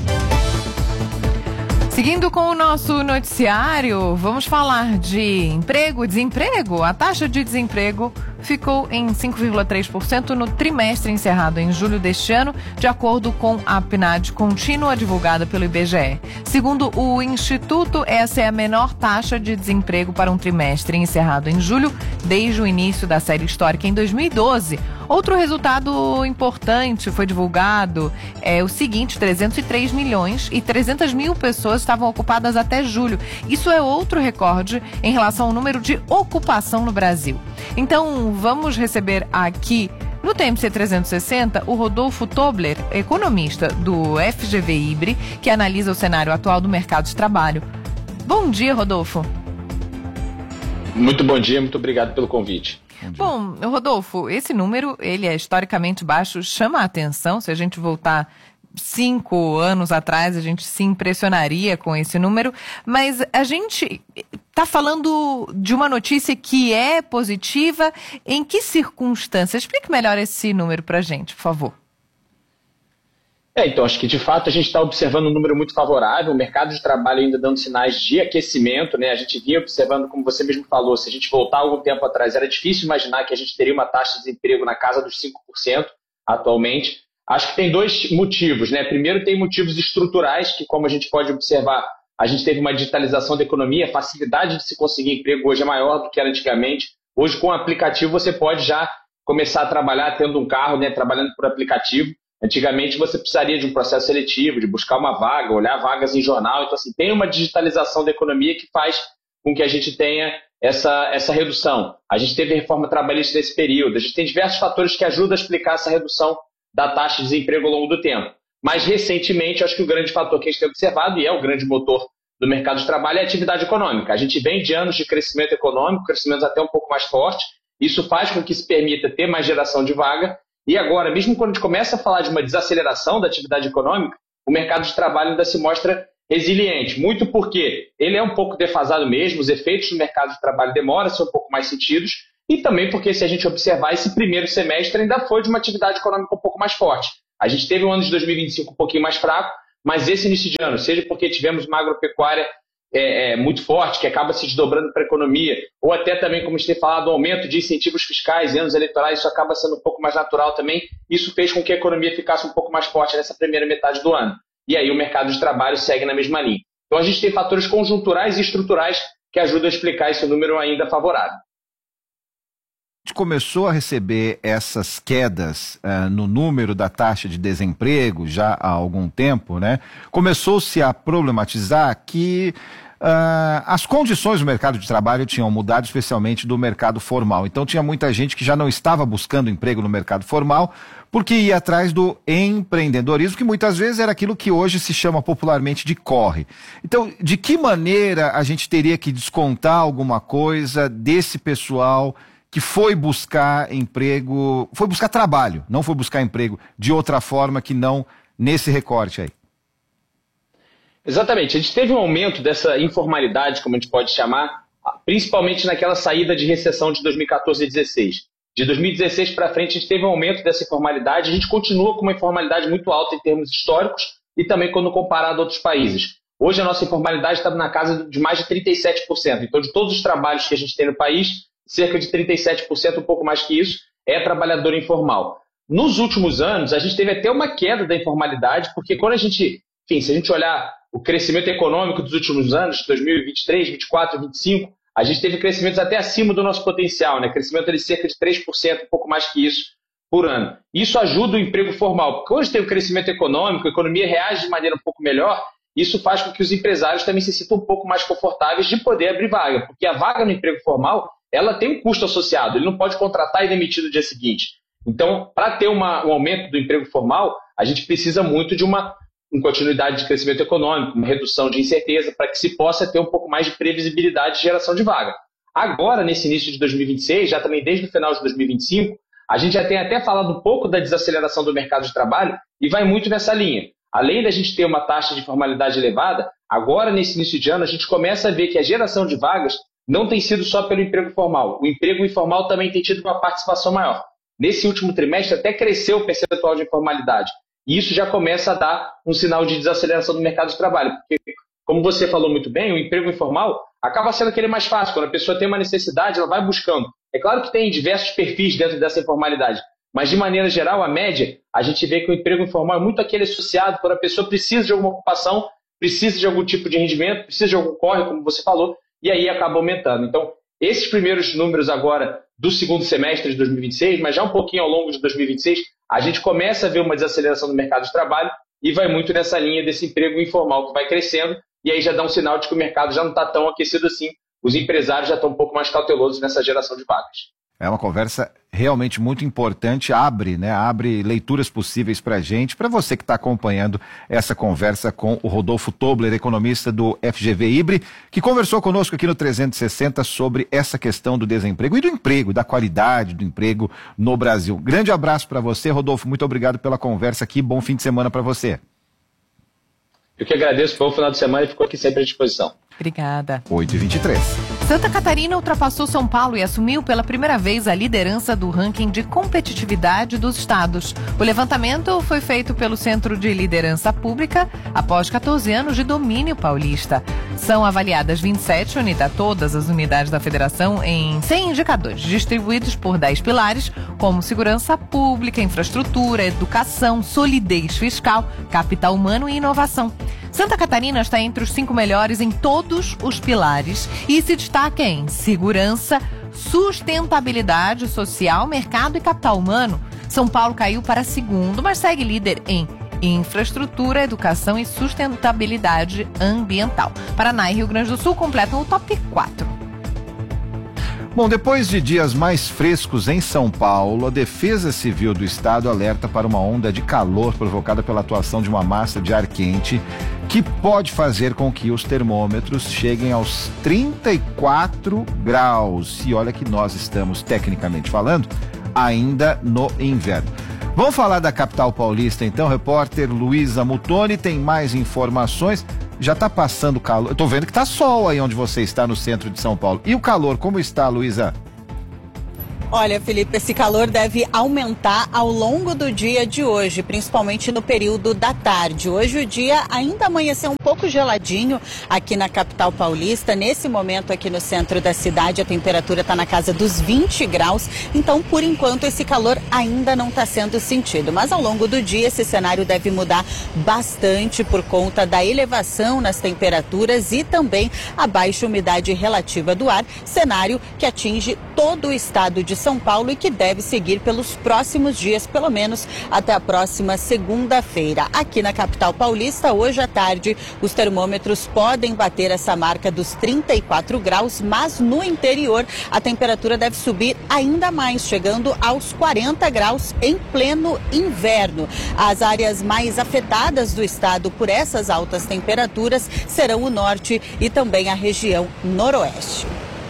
Seguindo com o nosso noticiário, vamos falar de emprego, desemprego. A taxa de desemprego ficou em cinco vírgula três por cento no trimestre encerrado em julho deste ano, de acordo com a P N A D contínua divulgada pelo I B G E. Segundo o Instituto, essa é a menor taxa de desemprego para um trimestre encerrado em julho desde o início da série histórica em dois mil e doze. Outro resultado importante foi divulgado, é o seguinte: trezentos e três milhões e trezentas mil pessoas estavam ocupadas até julho. Isso é outro recorde em relação ao número de ocupação no Brasil. Então, vamos receber aqui no T M C trezentos e sessenta o Rodolfo Tobler, economista do F G V I B R, que analisa o cenário atual do mercado de trabalho. Bom dia, Rodolfo. Muito bom dia, muito obrigado pelo convite. Bom, Rodolfo, esse número, ele é historicamente baixo, chama a atenção. Se a gente voltar cinco anos atrás, a gente se impressionaria com esse número, mas a gente está falando de uma notícia que é positiva. Em que circunstâncias? Explique melhor esse número para a gente, por favor. É, então, acho que de fato a gente está observando um número muito favorável, o mercado de trabalho ainda dando sinais de aquecimento, né? A gente vinha observando, como você mesmo falou, se a gente voltar algum tempo atrás, era difícil imaginar que a gente teria uma taxa de desemprego na casa dos cinco por cento atualmente. Acho que tem dois motivos, né? Primeiro, tem motivos estruturais, que como a gente pode observar, a gente teve uma digitalização da economia, a facilidade de se conseguir emprego hoje é maior do que era antigamente. Hoje, com o aplicativo, você pode já começar a trabalhar tendo um carro, né? Trabalhando por aplicativo. Antigamente você precisaria de um processo seletivo, de buscar uma vaga, olhar vagas em jornal. Então, assim, tem uma digitalização da economia que faz com que a gente tenha essa, essa redução. A gente teve a reforma trabalhista nesse período. A gente tem diversos fatores que ajudam a explicar essa redução da taxa de desemprego ao longo do tempo. Mas, recentemente, acho que o grande fator que a gente tem observado, e é o grande motor do mercado de trabalho, é a atividade econômica. A gente vem de anos de crescimento econômico, crescimento até um pouco mais forte. Isso faz com que se permita ter mais geração de vaga. E agora, mesmo quando a gente começa a falar de uma desaceleração da atividade econômica, o mercado de trabalho ainda se mostra resiliente, muito porque ele é um pouco defasado mesmo, os efeitos no mercado de trabalho demoram a ser um pouco mais sentidos, e também porque, se a gente observar, esse primeiro semestre ainda foi de uma atividade econômica um pouco mais forte. A gente teve um ano de dois mil e vinte e cinco um pouquinho mais fraco, mas esse início de ano, seja porque tivemos uma agropecuária é, é, muito forte, que acaba se desdobrando para a economia, ou até também, como a gente tem falado, o aumento de incentivos fiscais em anos eleitorais, isso acaba sendo um pouco mais natural também, isso fez com que a economia ficasse um pouco mais forte nessa primeira metade do ano. E aí o mercado de trabalho segue na mesma linha. Então a gente tem fatores conjunturais e estruturais que ajudam a explicar esse número ainda favorável. A gente começou a receber essas quedas uh, no número da taxa de desemprego já há algum tempo, né? Começou-se a problematizar que uh, as condições do mercado de trabalho tinham mudado, especialmente do mercado formal. Então tinha muita gente que já não estava buscando emprego no mercado formal porque ia atrás do empreendedorismo, que muitas vezes era aquilo que hoje se chama popularmente de corre. Então, de que maneira a gente teria que descontar alguma coisa desse pessoal que foi buscar emprego, foi buscar trabalho, não foi buscar emprego de outra forma que não nesse recorte aí? Exatamente, a gente teve um aumento dessa informalidade, como a gente pode chamar, principalmente naquela saída de recessão de dois mil e quatorze e dois mil e dezesseis. De dois mil e dezesseis para frente a gente teve um aumento dessa informalidade, a gente continua com uma informalidade muito alta em termos históricos e também quando comparado a outros países. Hoje a nossa informalidade está na casa de mais de trinta e sete por cento, então de todos os trabalhos que a gente tem no país, cerca de trinta e sete por cento, um pouco mais que isso, é trabalhador informal. Nos últimos anos, a gente teve até uma queda da informalidade, porque quando a gente, enfim, se a gente olhar o crescimento econômico dos últimos anos, dois mil e vinte e três, vinte e quatro, vinte e cinco, a gente teve crescimentos até acima do nosso potencial, né? Crescimento de cerca de três por cento, um pouco mais que isso, por ano. Isso ajuda o emprego formal, porque quando a gente tem o crescimento econômico, a economia reage de maneira um pouco melhor, isso faz com que os empresários também se sintam um pouco mais confortáveis de poder abrir vaga, porque a vaga no emprego formal, ela tem um custo associado, ele não pode contratar e demitir no dia seguinte. Então, para ter uma, um aumento do emprego formal, a gente precisa muito de uma, uma continuidade de crescimento econômico, uma redução de incerteza, para que se possa ter um pouco mais de previsibilidade de geração de vaga. Agora, nesse início de dois mil e vinte e seis, já também desde o final de dois mil e vinte e cinco, a gente já tem até falado um pouco da desaceleração do mercado de trabalho e vai muito nessa linha. Além da gente ter uma taxa de informalidade elevada, agora, nesse início de ano, a gente começa a ver que a geração de vagas não tem sido só pelo emprego formal. O emprego informal também tem tido uma participação maior. Nesse último trimestre até cresceu o percentual de informalidade. E isso já começa a dar um sinal de desaceleração do mercado de trabalho. Porque, como você falou muito bem, o emprego informal acaba sendo aquele mais fácil. Quando a pessoa tem uma necessidade, ela vai buscando. É claro que tem diversos perfis dentro dessa informalidade. Mas, de maneira geral, a média, a gente vê que o emprego informal é muito aquele associado quando a pessoa precisa de alguma ocupação, precisa de algum tipo de rendimento, precisa de algum corre, como você falou, e aí acaba aumentando. Então, esses primeiros números agora do segundo semestre de dois mil e vinte e seis, mas já um pouquinho ao longo de dois mil e vinte e seis, a gente começa a ver uma desaceleração do mercado de trabalho e vai muito nessa linha desse emprego informal que vai crescendo e aí já dá um sinal de que o mercado já não está tão aquecido assim. Os empresários já estão um pouco mais cautelosos nessa geração de vagas. É uma conversa realmente muito importante, abre, né, abre leituras possíveis para a gente, para você que está acompanhando essa conversa com o Rodolfo Tobler, economista do F G V Ibre, que conversou conosco aqui no trezentos e sessenta sobre essa questão do desemprego e do emprego, da qualidade do emprego no Brasil. Grande abraço para você, Rodolfo, muito obrigado pela conversa aqui, bom fim de semana para você. Eu que agradeço, bom final de semana e fico aqui sempre à disposição. Obrigada. oito e vinte e três. Santa Catarina ultrapassou São Paulo e assumiu pela primeira vez a liderança do ranking de competitividade dos estados. O levantamento foi feito pelo Centro de Liderança Pública após quatorze anos de domínio paulista. São avaliadas vinte e sete unidades, todas as unidades da federação, em cem indicadores, distribuídos por dez pilares, como segurança pública, infraestrutura, educação, solidez fiscal, capital humano e inovação. Santa Catarina está entre os cinco melhores em todos os pilares e se destaca em segurança, sustentabilidade social, mercado e capital humano. São Paulo caiu para segundo, mas segue líder em infraestrutura, educação e sustentabilidade ambiental. Paraná e Rio Grande do Sul completam o top quatro. Bom, depois de dias mais frescos em São Paulo, a Defesa Civil do Estado alerta para uma onda de calor provocada pela atuação de uma massa de ar quente que pode fazer com que os termômetros cheguem aos trinta e quatro graus. E olha que nós estamos, tecnicamente falando, ainda no inverno. Vamos falar da capital paulista então, repórter Luísa Mutoni tem mais informações. Já está passando calor. Eu tô vendo que tá sol aí onde você está, no centro de São Paulo. E o calor, como está, Luísa? Olha, Felipe, esse calor deve aumentar ao longo do dia de hoje, principalmente no período da tarde. Hoje o dia ainda amanheceu um pouco geladinho aqui na capital paulista. Nesse momento aqui no centro da cidade a temperatura está na casa dos vinte graus. Então, por enquanto, esse calor ainda não está sendo sentido. Mas ao longo do dia esse cenário deve mudar bastante por conta da elevação nas temperaturas e também a baixa umidade relativa do ar. Cenário que atinge todo o estado de São Paulo e que deve seguir pelos próximos dias, pelo menos até a próxima segunda-feira. Aqui na capital paulista, hoje à tarde, os termômetros podem bater essa marca dos trinta e quatro graus, mas no interior a temperatura deve subir ainda mais, chegando aos quarenta graus em pleno inverno. As áreas mais afetadas do estado por essas altas temperaturas serão o norte e também a região noroeste.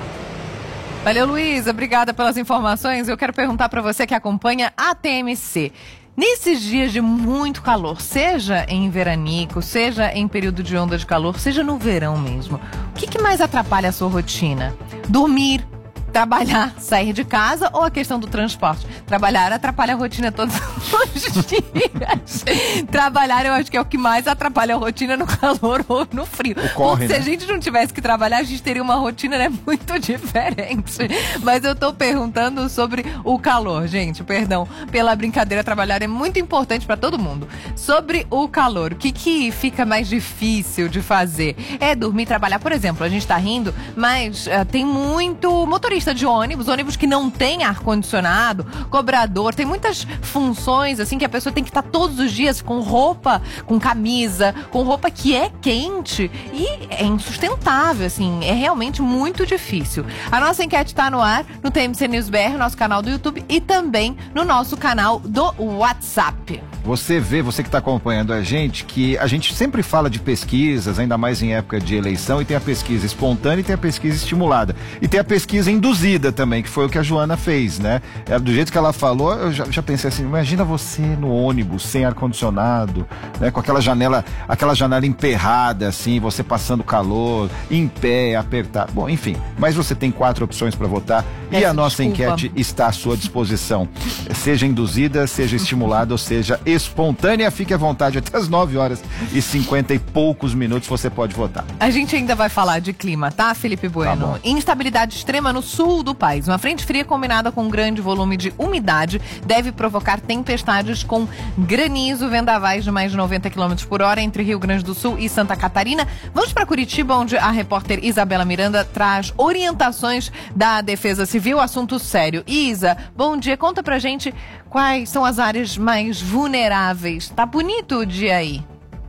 Valeu, Luísa. Obrigada pelas informações. Eu quero perguntar para você que acompanha a T M C. Nesses dias de muito calor, seja em veranico, seja em período de onda de calor, seja no verão mesmo, o que, que mais atrapalha a sua rotina? Dormir, trabalhar, sair de casa ou a questão do transporte? Trabalhar atrapalha a rotina todos os dias. Trabalhar eu acho que é o que mais atrapalha a rotina no calor ou no frio. Ocorre, se né? a gente não tivesse que trabalhar, a gente teria uma rotina, né, muito diferente. Mas eu tô perguntando sobre o calor, gente. Perdão pela brincadeira, trabalhar é muito importante para todo mundo. Sobre o calor, o que que fica mais difícil de fazer? É dormir, trabalhar. Por exemplo, a gente tá rindo, mas uh, tem muito motorista de ônibus, ônibus que não tem ar-condicionado, cobrador, tem muitas funções assim que a pessoa tem que estar todos os dias com roupa, com camisa, com roupa que é quente e é insustentável, assim, é realmente muito difícil. A nossa enquete está no ar, no T M C News B R, nosso canal do YouTube e também no nosso canal do WhatsApp. Você vê, você que está acompanhando a gente, que a gente sempre fala de pesquisas, ainda mais em época de eleição, e tem a pesquisa espontânea e tem a pesquisa estimulada. E tem a pesquisa induzida também, que foi o que a Joana fez, né? Do jeito que ela falou, eu já, já pensei assim, imagina você no ônibus, sem ar-condicionado, né? Com aquela janela, aquela janela emperrada, assim, você passando calor, em pé, apertar. Bom, enfim, mas você tem quatro opções para votar e a nossa enquete está à sua disposição. Seja induzida, seja estimulada ou seja espontânea, fique à vontade, até as nove horas e cinquenta e poucos minutos você pode votar. A gente ainda vai falar de clima, tá, Felipe Bueno? Tá, instabilidade extrema no sul do país. Uma frente fria combinada com um grande volume de umidade deve provocar tempestades com granizo, vendavais de mais de noventa quilômetros por hora entre Rio Grande do Sul e Santa Catarina. Vamos para Curitiba, onde a repórter Isabela Miranda traz orientações da Defesa Civil, assunto sério. Isa, bom dia, conta pra gente quais são as áreas mais vulneráveis. Tá bonito o dia aí?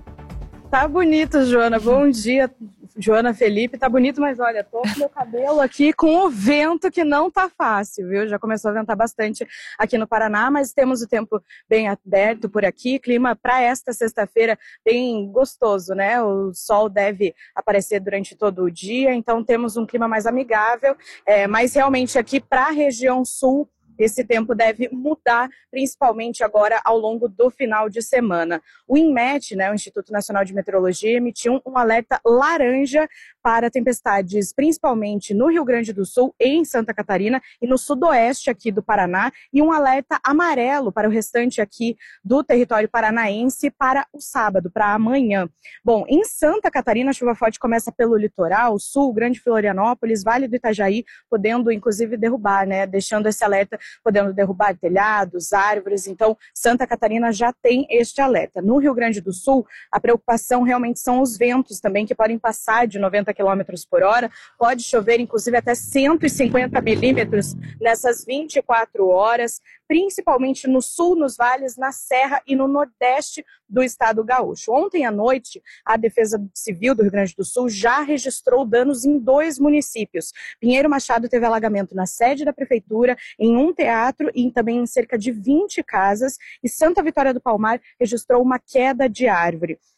Tá bonito, Joana. Bom dia, Joana, Felipe. Tá bonito, mas olha, tô com meu cabelo aqui com o vento que não tá fácil, viu? Já começou a ventar bastante aqui no Paraná, mas temos o tempo bem aberto por aqui. Clima para esta sexta-feira bem gostoso, né? O sol deve aparecer durante todo o dia, então temos um clima mais amigável, é, mas realmente aqui para a região sul, esse tempo deve mudar, principalmente agora ao longo do final de semana. O INMET, né, o Instituto Nacional de Meteorologia, emitiu um alerta laranja para tempestades, principalmente no Rio Grande do Sul, em Santa Catarina e no sudoeste aqui do Paraná, e um alerta amarelo para o restante aqui do território paranaense para o sábado, para amanhã. Bom, em Santa Catarina, a chuva forte começa pelo litoral, sul, Grande Florianópolis, Vale do Itajaí, podendo inclusive derrubar, né, deixando esse alerta, podendo derrubar telhados, árvores. Então, Santa Catarina já tem este alerta. No Rio Grande do Sul, a preocupação realmente são os ventos também, que podem passar de noventa quilômetros por hora. Pode chover, inclusive, até cento e cinquenta milímetros nessas vinte e quatro horas, principalmente no sul, nos vales, na serra e no nordeste do estado gaúcho. Ontem à noite, a Defesa Civil do Rio Grande do Sul já registrou danos em dois municípios. Pinheiro Machado teve alagamento na sede da prefeitura, em um teatro e também em cerca de vinte casas, e Santa Vitória do Palmar registrou uma queda de árvore.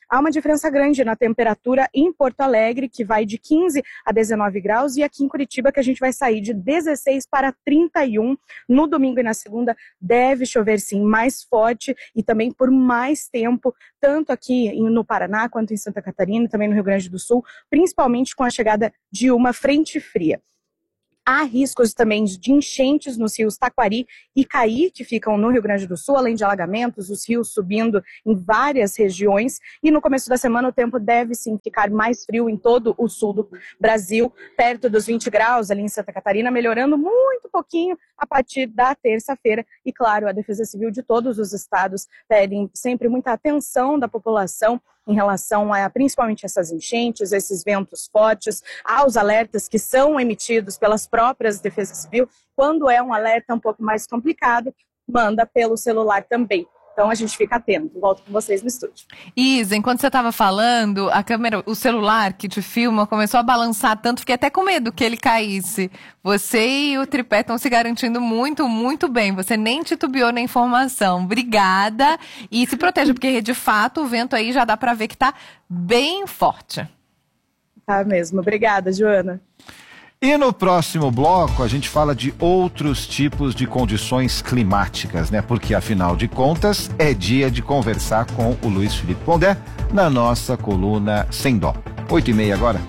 há uma diferença grande na temperatura em Porto Alegre, que vai de quinze a dezenove graus, e aqui em Curitiba, que a gente vai sair de dezesseis para trinta e um. No domingo e na segunda deve chover sim mais forte e também por mais tempo, tanto aqui no Paraná quanto em Santa Catarina e também no Rio Grande do Sul, principalmente com a chegada de uma frente fria. Há riscos também de enchentes nos rios Taquari e Caí, que ficam no Rio Grande do Sul, além de alagamentos, os rios subindo em várias regiões. E no começo da semana o tempo deve sim ficar mais frio em todo o sul do Brasil, perto dos vinte graus ali em Santa Catarina, melhorando muito pouquinho a partir da terça-feira. E claro, a Defesa Civil de todos os estados pedem sempre muita atenção da população em relação a principalmente essas enchentes, esses ventos fortes, aos alertas que são emitidos pelas próprias Defesa Civil. Quando é um alerta um pouco mais complicado, manda pelo celular também. Então a gente fica atento. Volto com vocês no estúdio. Isa, enquanto você estava falando, a câmera, o celular que te filma começou a balançar tanto, fiquei até com medo que ele caísse. Você e o tripé estão se garantindo muito, muito bem. Você nem titubeou na informação. Obrigada. E se proteja, porque de fato o vento aí já dá para ver que está bem forte. Tá mesmo. Obrigada, Joana. E no próximo bloco a gente fala de outros tipos de condições climáticas, né? Porque afinal de contas é dia de conversar com o Luiz Felipe Pondé na nossa coluna Sem Dó. Oito e meia agora.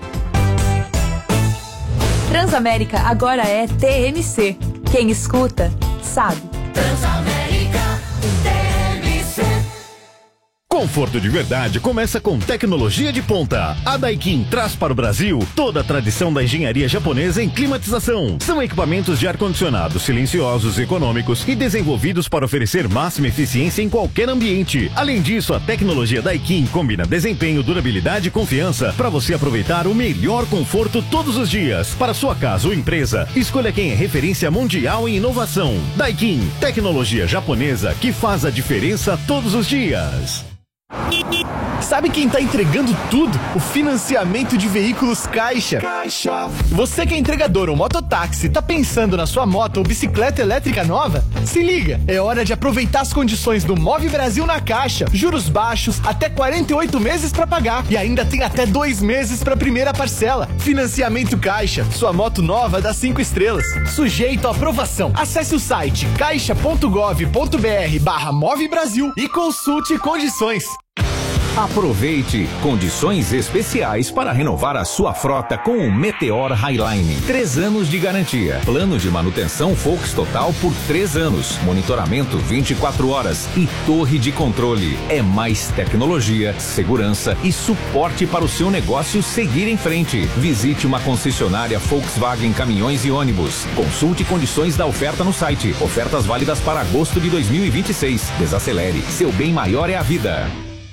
Transamérica agora é T M C. Quem escuta, sabe. Transamérica T M C. Conforto de verdade começa com tecnologia de ponta. A Daikin traz para o Brasil toda a tradição da engenharia japonesa em climatização. São equipamentos de ar-condicionado silenciosos, econômicos e desenvolvidos para oferecer máxima eficiência em qualquer ambiente. Além disso, a tecnologia Daikin combina desempenho, durabilidade e confiança para você aproveitar o melhor conforto todos os dias. Para sua casa ou empresa, escolha quem é referência mundial em inovação. Daikin, tecnologia japonesa que faz a diferença todos os dias. Sabe quem tá entregando tudo? O financiamento de veículos Caixa. Caixa. Você que é entregador ou mototáxi, tá pensando na sua moto ou bicicleta elétrica nova? Se liga, é hora de aproveitar as condições do Move Brasil na Caixa. Juros baixos, até quarenta e oito meses pra pagar e ainda tem até dois meses pra primeira parcela. Financiamento Caixa, sua moto nova dá cinco estrelas. Sujeito à aprovação. Acesse o site caixa ponto gov ponto br barra Move Brasil e consulte condições. Aproveite condições especiais para renovar a sua frota com o Meteor Highline. Três anos de garantia. Plano de manutenção Volks Total por três anos. Monitoramento vinte e quatro horas e torre de controle. É mais tecnologia, segurança e suporte para o seu negócio seguir em frente. Visite uma concessionária Volkswagen Caminhões e Ônibus. Consulte condições da oferta no site. Ofertas válidas para agosto de dois mil e vinte e seis. Desacelere. Seu bem maior é a vida.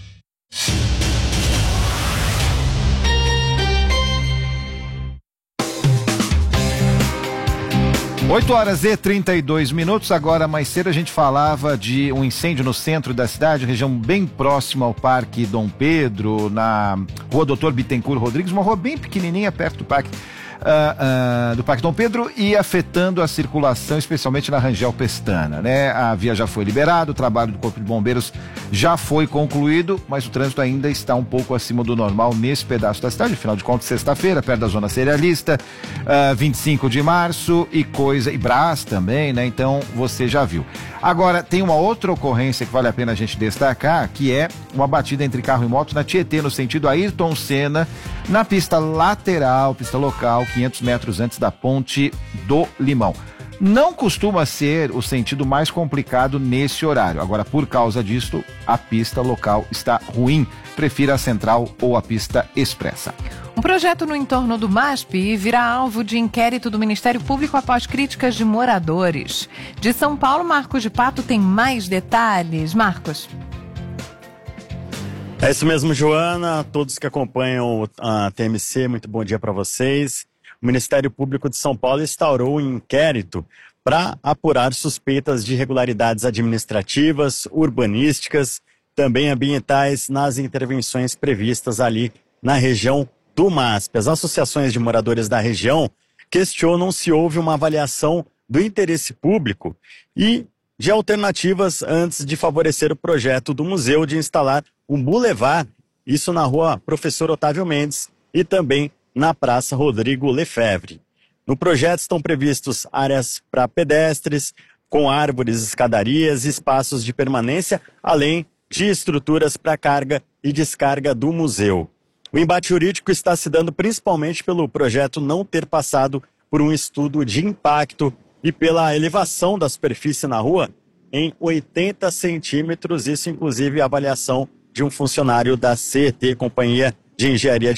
oito horas e trinta e dois minutos. Agora, mais cedo, a gente falava de um incêndio no centro da cidade, região bem próxima ao Parque Dom Pedro, na Rua Doutor Bittencourt Rodrigues, uma rua bem pequenininha perto do Parque. Uh, uh, do Parque Dom Pedro e afetando a circulação, especialmente na Rangel Pestana, né? A via já foi liberada, o trabalho do Corpo de Bombeiros já foi concluído, mas o trânsito ainda está um pouco acima do normal nesse pedaço da cidade. Afinal de contas, sexta-feira, perto da zona cerealista, uh, vinte e cinco de março e coisa, e Brás também, né? Então você já viu. Agora, tem uma outra ocorrência que vale a pena a gente destacar, que é uma batida entre carro e moto na Tietê, no sentido Ayrton Senna, na pista lateral, pista local, quinhentos metros antes da Ponte do Limão. Não costuma ser o sentido mais complicado nesse horário. Agora, por causa disso, a pista local está ruim. Prefira a central ou a pista expressa. Um projeto no entorno do MASP virá alvo de inquérito do Ministério Público após críticas de moradores. De São Paulo, Marcos de Pato tem mais detalhes. Marcos. É isso mesmo, Joana. Todos que acompanham a T M C, muito bom dia para vocês. O Ministério Público de São Paulo instaurou um inquérito para apurar suspeitas de irregularidades administrativas, urbanísticas, também ambientais nas intervenções previstas ali na região do MASP. As associações de moradores da região questionam se houve uma avaliação do interesse público e de alternativas antes de favorecer o projeto do museu de instalar um bulevar isso na rua Professor Otávio Mendes e também na Praça Rodrigo Lefebvre. No projeto estão previstos áreas para pedestres, com árvores, escadarias e espaços de permanência, além de estruturas para carga e descarga do museu. O embate jurídico está se dando principalmente pelo projeto não ter passado por um estudo de impacto e pela elevação da superfície na rua em oitenta centímetros, isso inclusive a avaliação de um funcionário da C E T, Companhia de Engenharia de